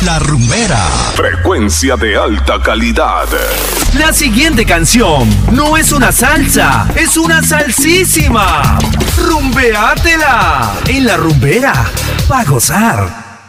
La Rumbera. Frecuencia de alta calidad. La siguiente canción no es una salsa, es una salsísima. Rumbeátela en La Rumbera, pa' gozar.